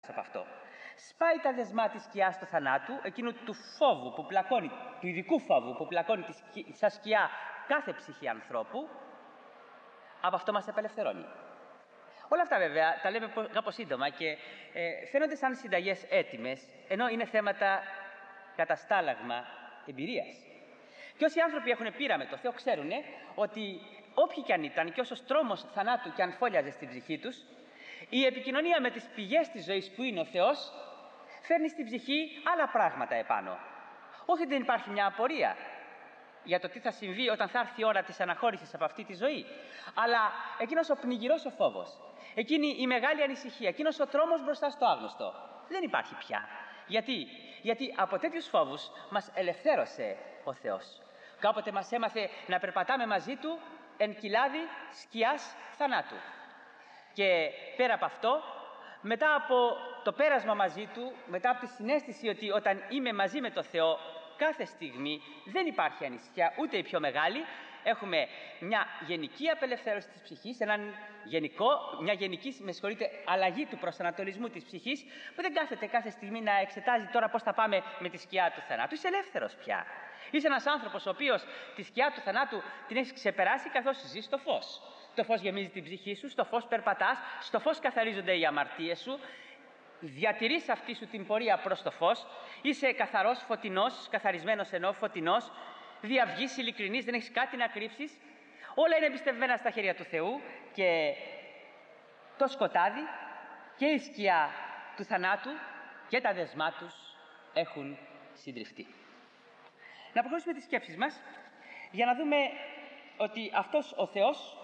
από αυτό. Σπάει τα δεσμά της σκιάς του θανάτου, εκείνου του φόβου που πλακώνει, του ειδικού φόβου που πλακώνει σαν σκιά κάθε ψυχή ανθρώπου, από αυτό μας απελευθερώνει. Όλα αυτά βέβαια τα λέμε κάπως σύντομα και φαίνονται σαν συνταγές έτοιμες, ενώ είναι θέματα καταστάλαγμα εμπειρίας. Και όσοι άνθρωποι έχουν πείρα με το Θεό ξέρουν ότι όποιοι κι αν ήταν και όσο τρόμος θανάτου κι αν φόλιαζε στην ψυχή τους, η επικοινωνία με τις πηγές της ζωής που είναι ο Θεός φέρνει στην ψυχή άλλα πράγματα επάνω. Όχι δεν υπάρχει μια απορία για το τι θα συμβεί όταν θα έρθει η ώρα της αναχώρησης από αυτή τη ζωή, αλλά εκείνος ο πνιγυρός ο φόβος, εκείνη η μεγάλη ανησυχία, εκείνος ο τρόμος μπροστά στο άγνωστο δεν υπάρχει πια. Γιατί από τέτοιους φόβους μας ελευθέρωσε ο Θεός. Κάποτε μας έμαθε να περπατάμε μαζί Του εν κοιλάδι σκιάς θανάτου. Και πέρα από αυτό, μετά από το πέρασμα μαζί Του, μετά από τη συναίσθηση ότι όταν είμαι μαζί με το Θεό κάθε στιγμή δεν υπάρχει ανησυχία, ούτε η πιο μεγάλη, έχουμε μια γενική απελευθέρωση της ψυχής, μια γενική αλλαγή του προσανατολισμού της ψυχής, που δεν κάθεται κάθε στιγμή να εξετάζει τώρα πώς θα πάμε με τη σκιά του θανάτου. Είσαι ελεύθερος πια. Είσαι ένας άνθρωπος ο οποίος τη σκιά του θανάτου την έχει ξεπεράσει καθώς ζεις στο φως. Το φως γεμίζει την ψυχή σου, στο φως περπατάς, στο φως καθαρίζονται οι αμαρτίες σου. Διατηρείς αυτή σου την πορεία προς το φως, είσαι καθαρός, φωτεινός, καθαρισμένος εννοώ, φωτεινός, διαυγής, ειλικρινής, δεν έχεις κάτι να κρύψεις. Όλα είναι εμπιστευμένα στα χέρια του Θεού και το σκοτάδι και η σκιά του θανάτου και τα δεσμά τους έχουν συντριφτεί. Να προχωρήσουμε τις σκέψεις μας για να δούμε ότι αυτός ο Θεός